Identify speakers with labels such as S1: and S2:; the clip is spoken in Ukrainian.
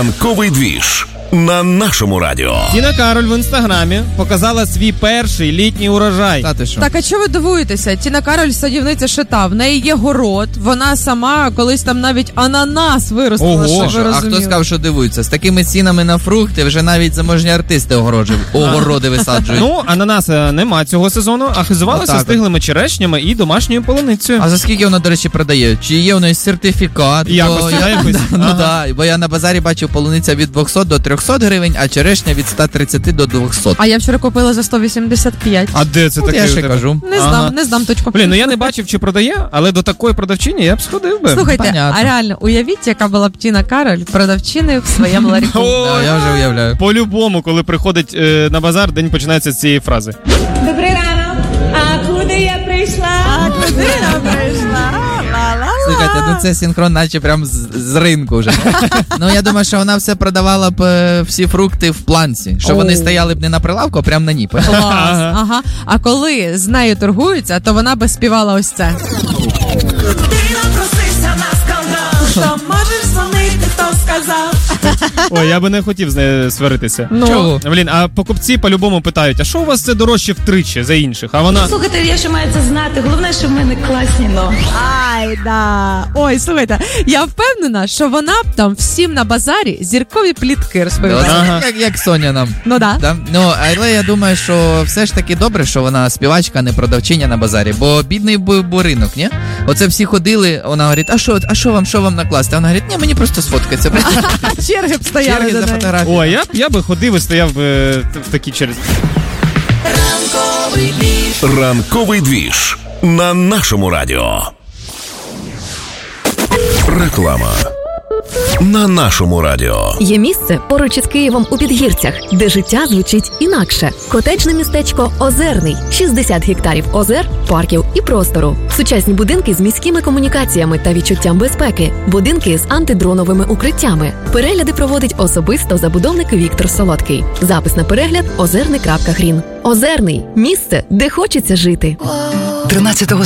S1: Ранковий двіж на нашому радіо.
S2: Тіна Кароль в інстаграмі показала свій перший літній урожай.
S3: Та ти що?
S4: Так, а чого ви дивуєтеся? Тіна Кароль садівниця Шита, в неї є город, вона сама колись там навіть ананас виростила,
S2: Ого.
S4: щоб ви
S3: А
S4: розуміли.
S3: хто сказав, що дивуються? З такими цінами на фрукти вже навіть заможні артисти огороди висаджують.
S2: Ну, ананаса нема цього сезону, а хизувалася
S3: Отак от.
S2: стиглими черешнями і домашньою полуницею.
S3: А за скільки вона, до речі, продає? Чи є у неї сертифікат?
S2: Якості, да, якось?
S3: Ну
S2: Ага.
S3: так, бо я на базарі бачив полуниця від 200 до 300 гривень, а черешня від 130 до 200.
S4: А я вчора купила за 185.
S2: А де це
S3: От
S2: таке?
S3: я
S2: у
S3: ще
S2: тебе?
S3: кажу.
S4: Не знам точку.
S2: Блін, ну я не бачив, чи продає, але до такої продавчині я б сходив би.
S4: Слухайте,
S3: Понятно.
S4: а реально, уявіть, яка була б Тіна Кароль продавчиною в своєму ларьку.
S3: Да, я вже уявляю.
S2: По-любому, коли приходить на базар, день починається з цієї фрази.
S5: Добрий ранок. А куди я прийшла?
S3: Слухайте, ну це синхрон, наче прям з ринку вже. Ну я думаю, що вона все продавала б всі фрукти в планці, щоб вони стояли б не на прилавку, а прямо на ній.
S4: Клас, ага. А коли з нею торгуються, то вона би співала ось це.
S5: Ти напросився на скандал. Що можеш дзвонити, хто сказав?
S2: Ой, я би не хотів з нею сваритися.
S3: Чого?
S2: Блін, а покупці по-любому питають, а що у вас це дорожче втричі за інших? А вона...
S5: Слухайте, я ще маю це знати. Головне, що в мене класні ноги.
S4: Ай, да. Ой, слухайте, я впевнена, що вона б там всім на базарі зіркові плітки розповідала.
S2: Ага.
S3: Як Соня нам.
S4: Ну да.
S3: Да? Ну, але я думаю, що все ж таки добре, що вона співачка, а не продавчиня на базарі, бо бідний був ринок, ні? Оце всі ходили, вона говорить, а що вам накласти? А вона говорить, ні, мені просто сфоткатися.
S4: Черги б стояли
S3: Черги
S4: до
S3: за
S4: неї.
S3: фотографію.
S2: Ой, я би ходив і стояв би в такій черзі.
S1: Ранковий двіж на нашому радіо. Реклама на нашому радіо.
S6: Є місце поруч із Києвом у Підгірцях, де життя звучить інакше. Котеджне містечко Озерний. 60 гектарів озер, парків і простору. Сучасні будинки з міськими комунікаціями та відчуттям безпеки. Будинки з антидроновими укриттями. Перегляди проводить особисто забудовник Віктор Солодкий. Запис на перегляд озерний.грін. Озерний – місце, де хочеться жити.
S7: 13